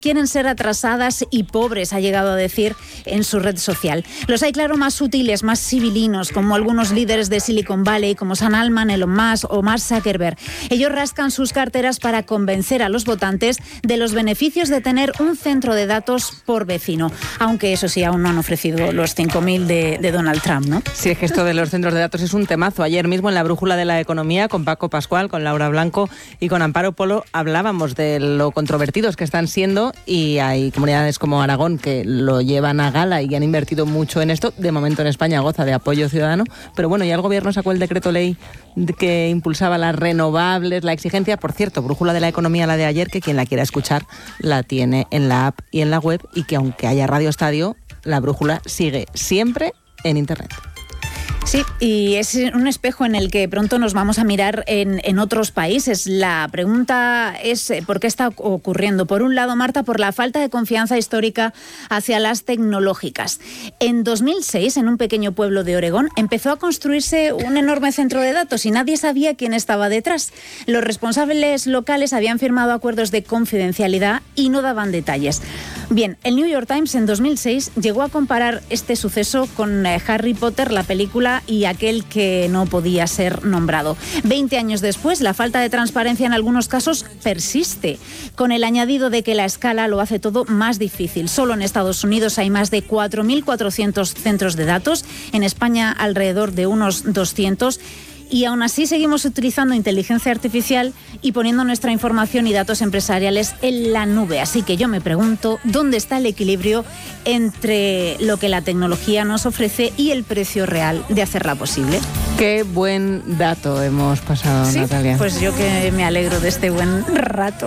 quieren ser atrasadas y pobres, ha llegado a decir en su red social. Los hay, claro, más sutiles, más civilinos, como algunos líderes de Silicon Valley, como Sam Altman, Elon Musk o Mark Zuckerberg. Ellos rascan sus carteras para convencer a los votantes de los beneficios de tener un centro de datos por vecino. Aunque eso sí, aún no han ofrecido los 5.000 de Donald Trump, ¿no? Sí, es que esto de los centros de datos es un temazo. Ayer mismo en la Brújula de la Economía, con Paco Pascual, con Laura Blanco y con Amparo Polo, hablábamos de lo controvertidos que están siendo, y hay comunidades como Aragón que lo llevan a gala y han invertido mucho en esto. De momento en España goza de apoyo ciudadano, pero bueno, ya el gobierno sacó el decreto ley que impulsaba las renovables, la exigencia. Por cierto, Brújula de la Economía, la de ayer, que quien la quiera escuchar la tiene en la app y en la web, y que aunque haya Radio Estadio, la Brújula sigue siempre en Internet. Sí, y es un espejo en el que pronto nos vamos a mirar en otros países. La pregunta es ¿por qué está ocurriendo? Por un lado, Marta, por la falta de confianza histórica hacia las tecnológicas. En 2006, en un pequeño pueblo de Oregón, empezó a construirse un enorme centro de datos y nadie sabía quién estaba detrás. Los responsables locales habían firmado acuerdos de confidencialidad y no daban detalles. Bien, el New York Times en 2006 llegó a comparar este suceso con Harry Potter, la película, y aquel que no podía ser nombrado. 20 años después, la falta de transparencia en algunos casos persiste, con el añadido de que la escala lo hace todo más difícil. Solo en Estados Unidos hay más de 4.400 centros de datos, en España alrededor de unos 200. Y aún así seguimos utilizando inteligencia artificial y poniendo nuestra información y datos empresariales en la nube. Así que yo me pregunto, ¿dónde está el equilibrio entre lo que la tecnología nos ofrece y el precio real de hacerla posible? Qué buen dato hemos pasado, ¿Sí? Natalia. Pues yo que me alegro de este buen rato.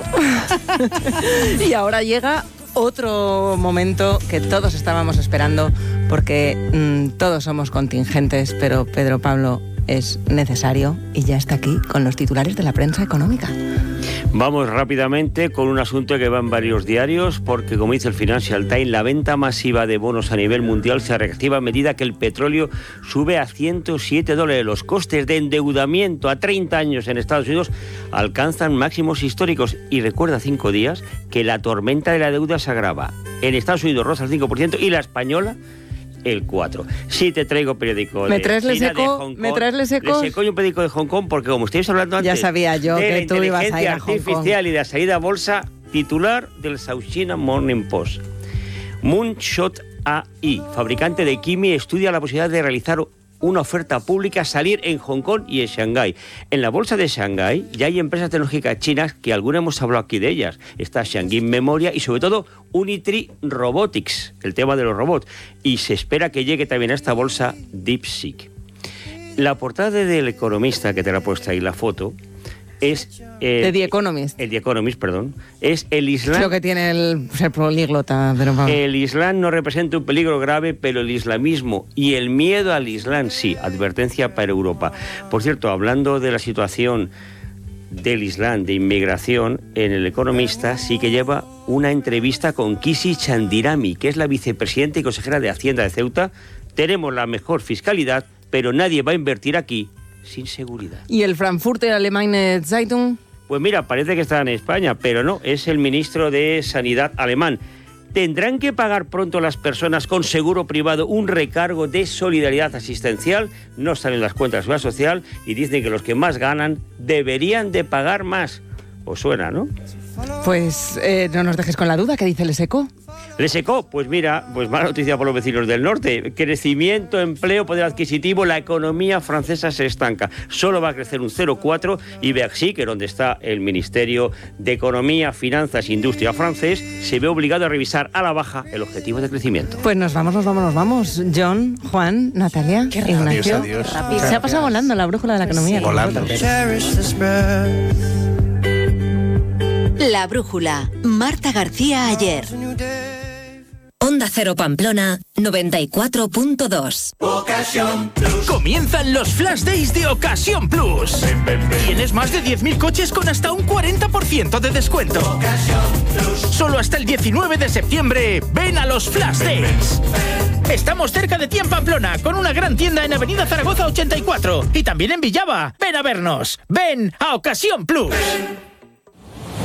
Y ahora llega otro momento que todos estábamos esperando, porque todos somos contingentes, pero Pedro Pablo es necesario y ya está aquí con los titulares de la prensa económica. Vamos rápidamente con un asunto que va en varios diarios, porque como dice el Financial Times, la venta masiva de bonos a nivel mundial se reactiva a medida que el petróleo sube a $107. Los costes de endeudamiento a 30 años en Estados Unidos alcanzan máximos históricos, y recuerda 5 días que la tormenta de la deuda se agrava. En Estados Unidos roza el 5% y la española el 4%. Sí, te traigo periódico. ¿Me traes Les Eco? ¿Me traes Les Eco? Les Eco y un periódico de Hong Kong, porque como estáis hablando antes, ya sabía yo que tú ibas a ir a Hong Kong. De inteligencia artificial y de la salida a bolsa, titular del South China Morning Post. Moonshot AI, fabricante de Kimi, estudia la posibilidad de realizar una oferta pública, salir en Hong Kong y en Shanghái. En la bolsa de Shanghái ya hay empresas tecnológicas chinas, que algunas hemos hablado aquí de ellas. Está Shangin Memoria y sobre todo Unitree Robotics, el tema de los robots. Y se espera que llegue también a esta bolsa DeepSeek. La portada del Economista, que te la he puesto ahí la foto, es de The Economist. El The Economist, perdón. Es el Islam. Es lo que tiene el ser políglota, pero vamos. El Islam no representa un peligro grave, pero el islamismo y el miedo al Islam sí. Advertencia para Europa. Por cierto, hablando de la situación del Islam, de inmigración, en el Economista sí que lleva una entrevista con Kisi Chandirami, que es la vicepresidenta y consejera de Hacienda de Ceuta. Tenemos la mejor fiscalidad, pero nadie va a invertir aquí sin seguridad. ¿Y el Frankfurter Allgemeine Zeitung? Pues mira, parece que está en España, pero no, es el ministro de Sanidad alemán. ¿Tendrán que pagar pronto las personas con seguro privado un recargo de solidaridad asistencial? No salen las cuentas de la Seguridad Social y dicen que los que más ganan deberían de pagar más. ¿Os suena, no? Pues no nos dejes con la duda. ¿Qué dice Les Eco? Les Eco, pues mira, pues mala noticia por los vecinos del norte. Crecimiento, empleo, poder adquisitivo, la economía francesa se estanca. Solo va a crecer un 0,4 y Bercy, que es donde está el Ministerio de Economía, Finanzas e Industria francés, se ve obligado a revisar a la baja el objetivo de crecimiento. Pues nos vamos. John, Juan, Natalia, Ignacio. Adiós. Se ha pasado volando la brújula de la economía. Sí. Volando. La brújula. Marta García Ayer. Onda Cero Pamplona 94.2. Comienzan los Flash Days de Ocasión Plus. Tienes más de 10.000 coches con hasta un 40% de descuento. Solo hasta el 19 de septiembre, ven a los Flash Days. Estamos cerca de ti en Pamplona, con una gran tienda en Avenida Zaragoza 84 y también en Villava. Ven a vernos. Ven a Ocasión Plus.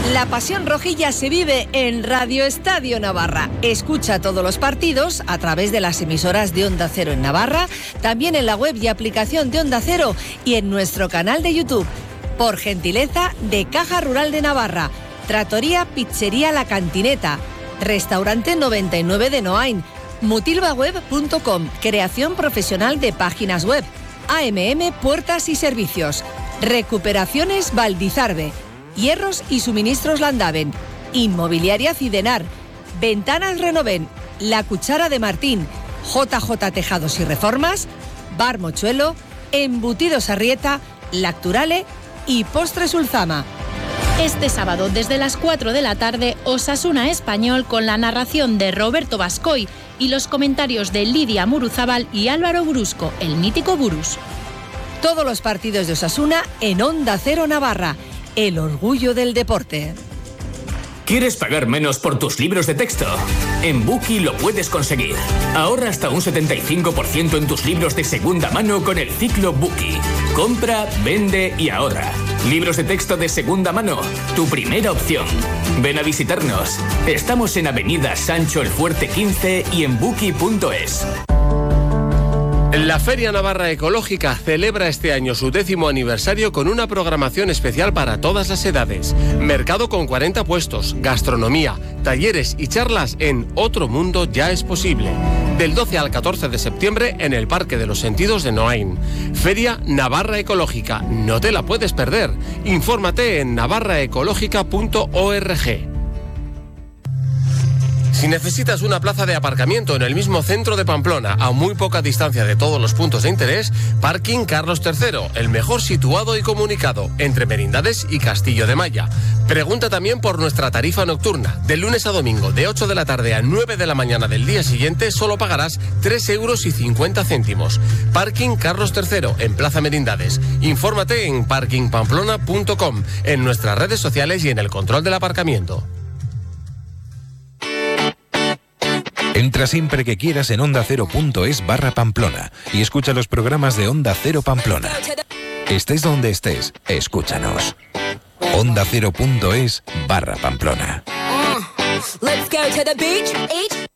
La pasión rojilla se vive en Radio Estadio Navarra. Escucha todos los partidos a través de las emisoras de Onda Cero en Navarra, también en la web y aplicación de Onda Cero y en nuestro canal de YouTube. Por gentileza de Caja Rural de Navarra, Trattoria Pizzería La Cantineta, Restaurante 99 de Noain, mutilvaweb.com, creación profesional de páginas web, AMM Puertas y Servicios, Recuperaciones Valdizarbe, Hierros y Suministros Landaven, Inmobiliaria Cidenar, Ventanas Renoven, La Cuchara de Martín, JJ Tejados y Reformas, Bar Mochuelo, Embutidos Arrieta, Lacturale y Postres Ulzama. Este sábado desde las 4 de la tarde, Osasuna Español con la narración de Roberto Bascoy y los comentarios de Lidia Muruzábal y Álvaro Brusco, el mítico Burus. Todos los partidos de Osasuna en Onda Cero Navarra, el orgullo del deporte. ¿Quieres pagar menos por tus libros de texto? En Bookie lo puedes conseguir. Ahorra hasta un 75% en tus libros de segunda mano con el ciclo Bookie. Compra, vende y ahorra. Libros de texto de segunda mano, tu primera opción. Ven a visitarnos. Estamos en Avenida Sancho el Fuerte 15 y en Bookie.es. La Feria Navarra Ecológica celebra este año su 10º aniversario con una programación especial para todas las edades. Mercado con 40 puestos, gastronomía, talleres y charlas en Otro Mundo Ya Es Posible. Del 12 al 14 de septiembre en el Parque de los Sentidos de Noain. Feria Navarra Ecológica, no te la puedes perder. Infórmate en navarraecológica.org. Si necesitas una plaza de aparcamiento en el mismo centro de Pamplona, a muy poca distancia de todos los puntos de interés, Parking Carlos III, el mejor situado y comunicado, entre Merindades y Castillo de Maya. Pregunta también por nuestra tarifa nocturna. De lunes a domingo, de 8 de la tarde a 9 de la mañana del día siguiente, solo pagarás 3,50 €. Parking Carlos III, en Plaza Merindades. Infórmate en parkingpamplona.com, en nuestras redes sociales y en el control del aparcamiento. Entra siempre que quieras en ondacero.es/Pamplona y escucha los programas de Onda Cero Pamplona. Estés donde estés, escúchanos. ondacero.es/Pamplona. Let's go to the beach.